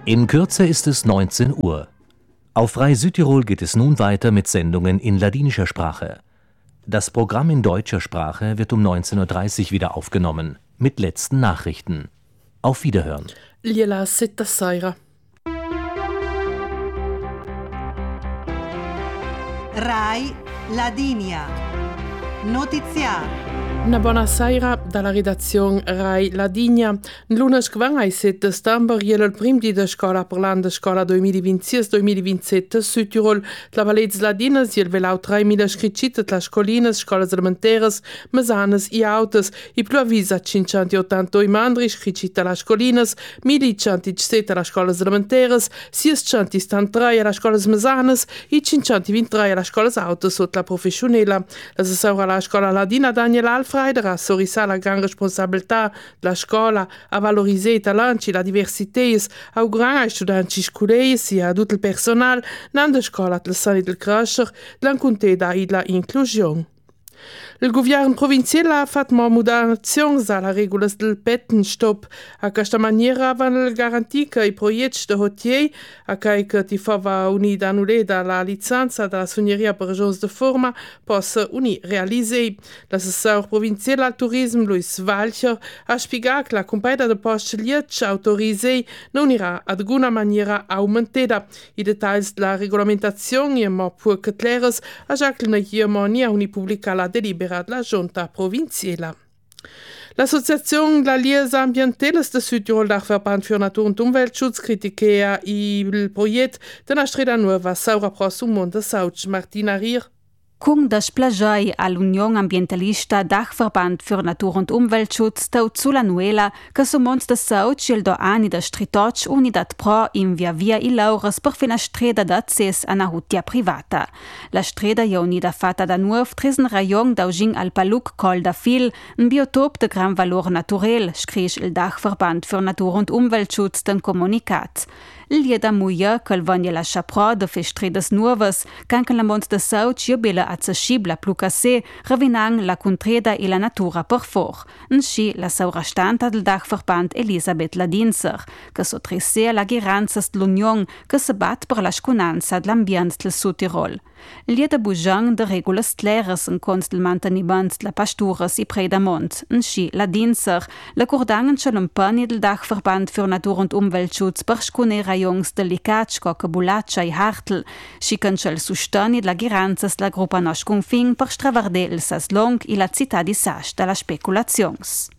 In Kürze ist es 19 Uhr. Auf Frei Südtirol geht es nun weiter mit Sendungen in ladinischer Sprache. Das Programm in deutscher Sprache wird um 19:30 Uhr wieder aufgenommen, mit letzten Nachrichten. Auf Wiederhören. Liela setta sera. Rai Ladinia. Notiziario. Una buonasera dalla redazione Rai Ladinia. Lunedì 27 settembre è il primo di scuola parlant de scuola 2026-2027 Süd Tirol. La Valets Ladinas il velau 3.000 scricite la scolines, scuolas elementaires, mesanes e autes. I più avvisa 580 mandri scricite la scolines, 1.117 la scuolas elementaires, 603 la scuolas mesanes e 523 la scuolas autes sotto la professionella. La saura la scuola Ladina Daniel Alfred ha sorrisa la gran responsabilità della scuola a valorizzare i talenti e la diversità, augurando ai studenti scolari e a tutto il personale nella scuola del sani del crescere, dell'incontesa e dell'inclusione. Il governo provinciale ha fatto modificazioni alle regole del pettenstop. A questa maniera vanno garantiti che i progetti di hottier, che ti fava unita annullata la licenza della sogneria per ragioni di forma, possano realizzare. L'assessore provinciale al turismo, Luis Walcher, ha spiegato che la compagnia di posti lieti autorizzati non irà ad alcuna maniera aumentata. I dettagli della regolamentazione sono più che chiari, a già che non è pubblicata la delibera della Giunta provinciale. L'Associazione della Liesa Ambientales de Südtirol del Verband für Natur und Umweltschutz critica il progetto della strada nuova Saura Prossum Monte Sauc. Martina Rier. Cum desplajai all'Union Ambientalista Dachverband für Natur und Umweltschutz tau Zula Nuela, che sumons de Sauc il do ani de Stritoc Unidad Pro in via i Laures per fina streda d'access a una hutia privata. La streda è unida fatta da nuov tresen rajon d'augin al Paluc Col da Fil, un biotop de gran valor naturel, scrisch il Dachverband für Natur und Umweltschutz den Kommunikat. Lieda muia che voglia la chapro de fe stredas nuovas, canche la mont de Sauc io bella accessibile plu cassé, ravinang la contreda e la natura per for.Nsci la saurastanta del Dachverband Elisabeth Ladinser, che sotresse la geranzas dell'Union che se bat per la scunanza dell'ambient del Sud Tirol. Lieda bujan de regulas claras en cons del manteniment de la pasturas i predamont. Nsci Ladinser, la cordangen chalempani del Dachverband für Natur und Umweltschutz per scunera Jungs delicats co Bulaccia e Hartl, și cancel sustani la geranzas la gruppa Nosch Confin per stravarde il saslong e la città di Sasch dalla speculazions.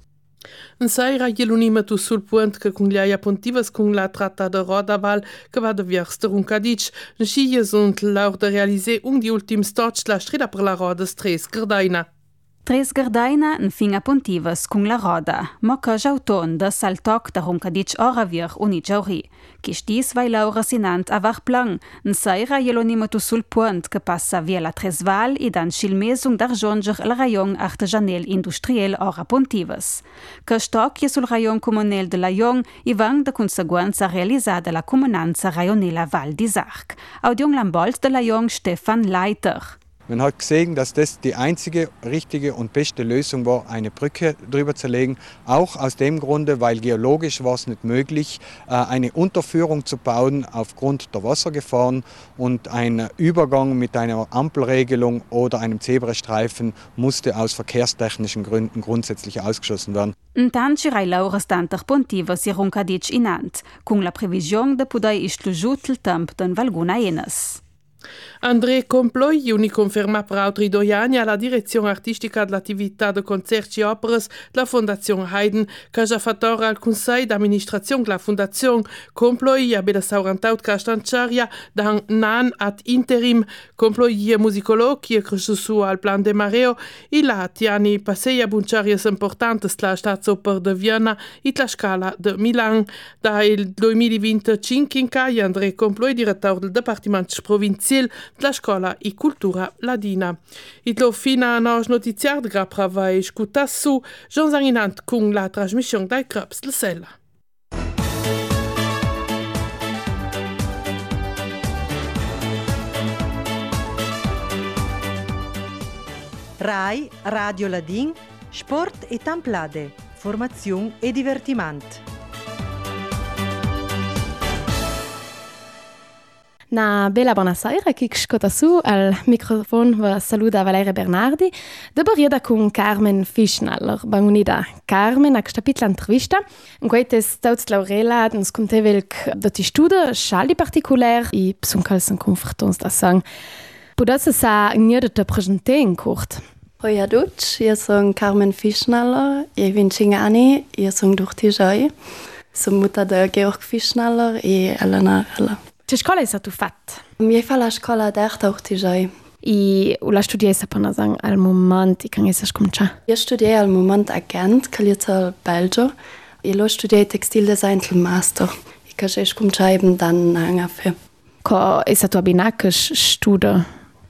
In Saira l'unimato sul punt che con gli appuntivas con la tratta de Rodaval che va de viers de Runcadic, in scia sunt l'aur de realiser di ultim stoc la strada per la roda stres Gardaina. Tres Gardaina in fin appuntivas con la roda, ma che jauton de saltoc da Runcadic oravier uni jauri. Che stis vai laura sinant avar plan, in Saira l'unimato sul punt che passa via la Tresval e dan schilmesung d'arjonger il rajon artesanel industriel ora appuntivas. Che stoc sul rajon comunel de la Jong e van de conseguenza realizzata la comunanza rajonella Val di Sarc. Audion Lambolt de la Jong Stefan Leiter. Man hat gesehen, dass das die einzige richtige und beste Lösung war, eine Brücke drüber zu legen. Auch aus dem Grunde, weil geologisch war es nicht möglich, eine Unterführung zu bauen aufgrund der Wassergefahren und ein Übergang mit einer Ampelregelung oder einem Zebrastreifen musste aus verkehrstechnischen Gründen grundsätzlich ausgeschlossen werden. Intanto rai laura stanter pontiva si Runcadic inant, con la previsione de pudai istlugiut il temp den valguna enes. André Comploi, uniconferma per altri 2 anni alla direzione artistica dell'attività di concerti e operas della Fondazione Haydn, che ha già fatto ora al Consiglio d'amministrazione della Fondazione. Comploi ha bella saurantaut castanciaria da nan ad interim. Comploi è musicologo che è cresciuto al Plan de Mareo e la tiani passeia bunciarias importantes la Staatsoper de Vienna e la Scala de Milan. Da il 2025 in Caia André Comploi, direttore del Dipartimento Provinciale della Scuola e Cultura Ladina. Itlo fina a nos notiziar de grapra vai scutassu, Jean Zanginant con la trasmissione dai Krabs del Sella. Rai, Radio Ladin, Sport e Tamplade, Formazione e Divertimento. Na bella buonasera, chi ascolta su al microfono vi saluta Valeria Bernardi. Dopo rieda con Carmen Fischnaller. Benvenuta Carmen a questa piccola intervista. In cui è stata Laurela, nos contava che ti studia scialli particolari e sono calze in confrontazione. Potete sa niente te presentare in corto? Hoi a tutti, io sono Carmen Fischnaller, io ho 25 anni, io sono d'Urtigei. Sono mutter di Georg Fischnaller e Elena Heller. Che scuola hai tu fatto? Io faccio la scuola d'arte Urtigei. E la studiai sapere al momento che hai cominciato? Io studiai al momento a Gent, che è in Belgio, e lo studiai textildesign il master. E che ho cominciato dann ungefähr. Che è stato abbinato studio?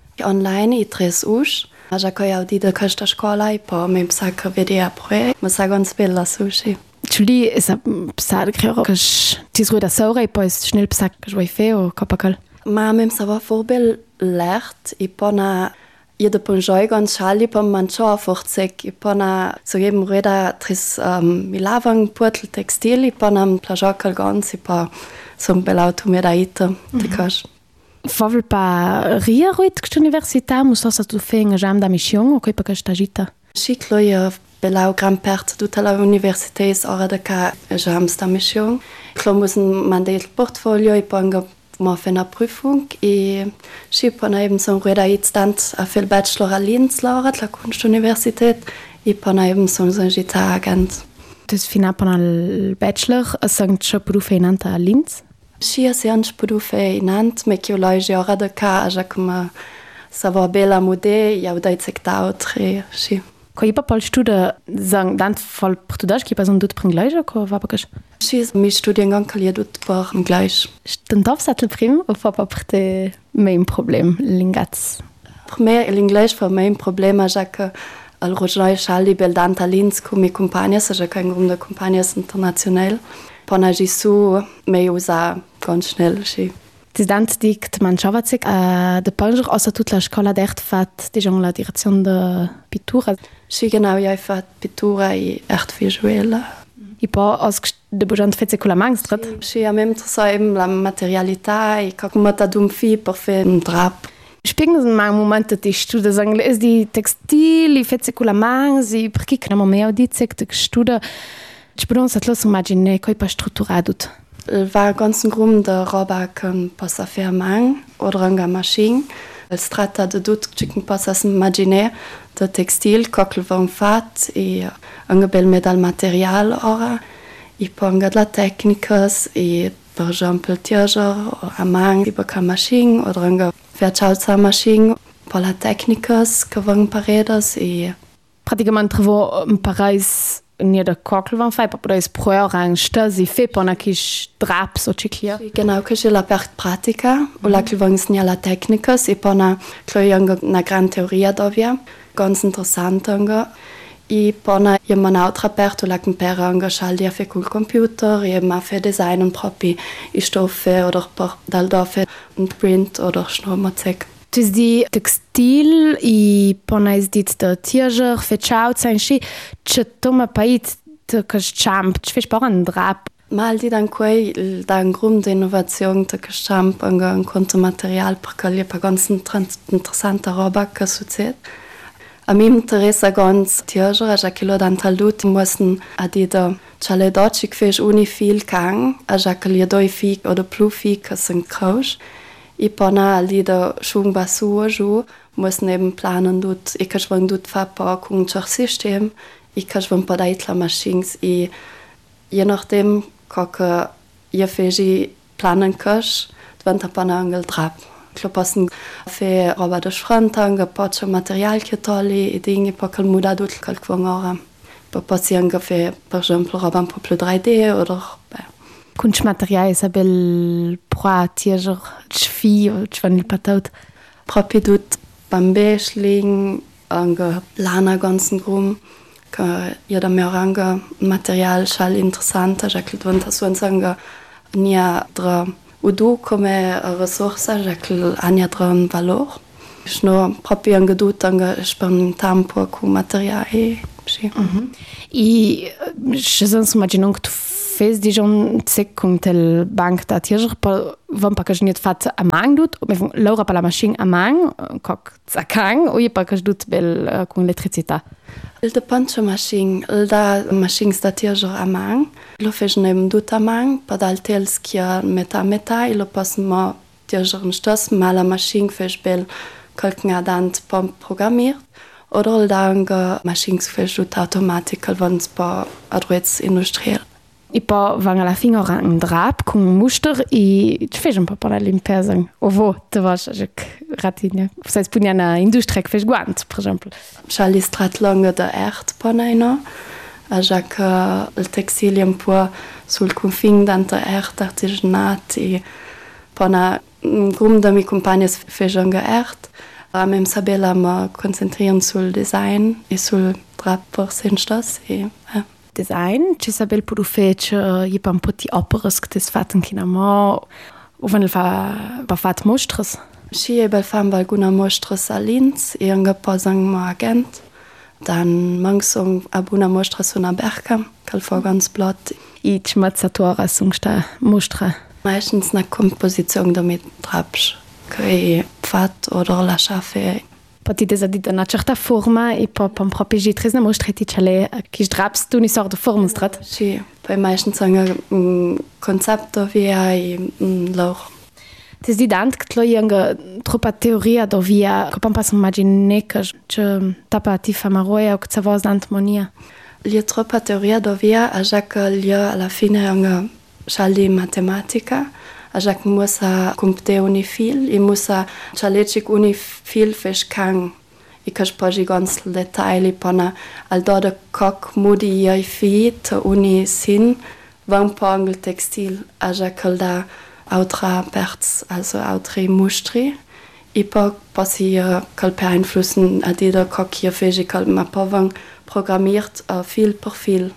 Online e 3 ore. Già che ho detto che questa scuola e poi mi sa che vedere poi, ma sa ganz bella sushi. Čuli sa psal krero, kaž ti zruj da saura i poj šnel psa kaž vaj fe o kopakal. Ma mem sa va voorbeeld leert i pona je de ponjoi ganz schali pom mancho fortsek i pona so geben reda tris milavang portel textil i pona plajakal ganz i pa som belauto me da ita de kaž. Favel pa ria ruit kst università musta sa tu fe ngajam da mission o kopakal stagita. Ciclo je belau gran parte tutta la università ora da ca jam sta mission. Klo müssen man del portfolio i panga ma für eine Prüfung e si pona eben so reda instant a fel bachelor a Linz laureat la Kunstuniversität e pona eben so gita agent. Dus fina pona al bachelor a sankt scho profe inanta a Linz? Si a seanch profe inant me che loge ora da ca a come sa va bella mode ja da secta tre si. Ko ipa pol studa sang dan vol português que pas dut prin gleich ko va pas. Si mi studiengang kalia dut par gleich. Stentov sat le prim o fa parte mein problem lingats. Primer l'anglais fa mein problema ja que al rojoi chali beldanta Linz con mi compagnas ja kein Grund de compagnas international. Pona gisu me usa ganz schnell si. Dant dict man Chavacek de Panger aus tutta la scuola d'art fat diciamo la direzione de pittura. Sì, genau, io ho fatto pittura e arte visuale. E poi aus de bojant fece con la mangstrat? Sì, a me interessa la materialità e come da dum fi per fare un drap. Spiegano in un momento di studio inglese di textili fece con la mangs e perché che non mi dice che studio ci podemos atlos immaginare come pa strutturato. War ganz Grund der Roba kan passa fer mang oder anga Maschine. Es tratta de dut chicken passas imaginer de textil cockle von fat e anga bel medal material ora e ponga la tecnicas e per exemple tiager a mang über ka Maschine oder anga verchalza Maschine per la tecnicas que van paredes e praticamente trovo in Paris nie der Cockle van fai, però es pro orang stasi fe pona kish draps o ciclia. Genau, che c'è la part pratica, o la clivans nia la tecnica, e pona cloyanga na gran teoria dovia, ganz interessant anga. E pona je man outra part o la compera anga schaldia fe col computer, e ma fe design un propi i stoffe oder per dal dofe un print oder schnomazek. Tu di textil e pona is dit de tierger fechau sein schi chetoma pait de champ fech paran drap mal di dan quei dan grund de innovation de champ un contomaterial per calia pa ganz interessante roba que succed a mi interessa ganz tierger a kilo dan talut mussen a di de chale dotchik fech uni viel kang a jacalia doi fi oder plufi que sen krausch. I pona lida shung basu jo muss neben planen dut ich kann schon dut Verpackung durch System ich kann schon paar Leitler Machines e je nachdem kocke je feji planen kasch wenn der panangel drap klopassen fe roba de frantanga patcho material che tolli e dinge pakal muda dut kalkwangara pa pasianga fe per exemple roba un peu plus 3D oder Kunstmaterial Isabel pro tierger chfi chvanil patout. Propi dut bambeschling anga lana ganzen grum ka jeder mehr anga material schall interessant jakkel donta so anga nia dra udu come ressource jakkel ania dran valor. Schno propi anga dut anga span tampo cu material e E je sans imaginăm că tu fez dijon secund tel banc da tierger per van pacagniet fat a mang dut Laura per la machine a mang coc zacang o pacag dut bel con electricità. Il de pancha machine, il da machine sta tierger a mang, lo fez nem dut a mang, per dal tels kia meta, il lo pas ma tierger en stos, ma la machine fez bel kalken adant pom programmiert. Oder da nga machines fez dut automatic alvans pa adrets industriel. E pa van alla fin ora un drap con un muster e ci fez un po' per l'impersing. Ovo, te vas ratinha. Sai spunia na industria que fez guant, per esempio. Charlie strat longa da ert panaina. A jac il textilium po sul confin d'anta ert artigianat e pana grum da mi compagnes fez anga ert. Mem sabela ma concentrieren sul design e sul drap per senstas e design, ci sabel podu fece je pa un po' di operas che tes fatten kina ma o van el fa fat mostres. Si e bel fan alguna mostres a Linz e anga posang ma agent. Dan mangsong abuna mostres una Bergkamp, cal for ganz blot. I ci mazzatora sungsta mostra. Meistens na Komposition damit drapsch. Che fat oder la chafe. Poti desadit una certa forma e pop un proprio tres na mostreti chale che draps tu ni sort de forma strat. Si, bei meistens un concepto via e loch. Tes didant che lo yanga troppa teoria do via che pas immagine che tapa ti famaroia o che savos d'antmonia. Lia troppa teoria do via a jac lia alla fine anga chali matematica. A jac musa compte uni fil e musa chalecic uni fil fes kang e cash poji gans detaili pana al doda coc mudi iai fi ta uni sin van pangel textil a jac da outra perts also outre mustri e pa pasi kal per einflussen a dida coc hier fes kal ma pavang programmiert fil per fil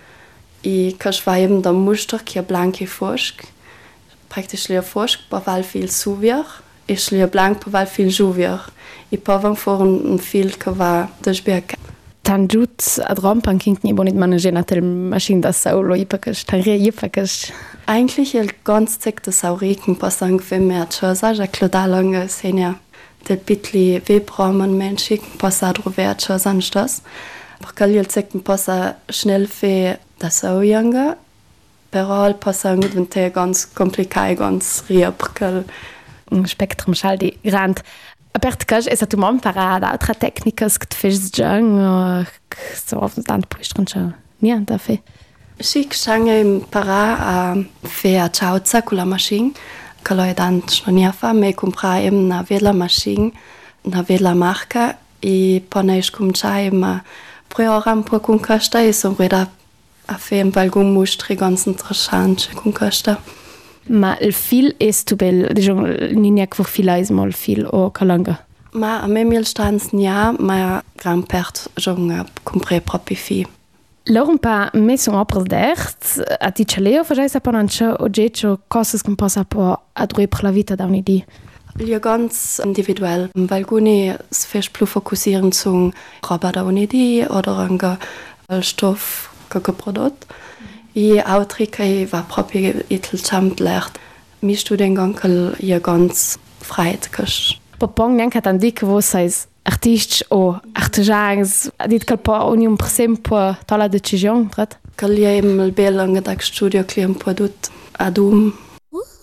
e cash va eben da muster kia blanke forsk praktisch leer forsk pa val fil suvier e leer blank pa val fil juvier e pa van for un fil que va desberg. Tan jut ad rompan kint ni bonit manager na tel machine da saulo i pakas tan re pakas. Eigentlich el ganz zek de sauriken pa sang fe mer chosa ja clodalange senia del bitli webramen menschik passadro ver chosa stas. Pa kaliel zek passa schnell fe da sauyanga. Però il passa diventa ganz complicato, ganz riapcal. Un spectrum schaldi grand. Apert cas è stato un parada altra tecnica che fes giang so tant puistrancha. Niente da fe. Sì, change impara a fe a chauza con la machine. Che lo tant non ia fa me compra una vela machine, una vela marca e ponais cominciai ma program po con costa e son reda a fe un balgum mostri ganz interessant con costa. Ma il fil è tu bel, diciamo, ninja che filais mal fil o calanga. Ma a me mil stans nia, ma gran pert jong compre propi fi. Loro un pa messo opras d'ert, a ti chaleo fajai sa panancha o jecho cosas che passa po adrui per la vita da un'idea. Lia ganz individuell, balguni sfesch plu fokussieren zum roba da un'idea oder anga Stoff que prodot. E altri che va proprio itel chamt lert. Mi studengang ia ganz freit kash. Popong neanche tan dic vo sais artists o artesans dit che po unium per sempre tola decisione trat. Calia im bel anga da studio client produt adum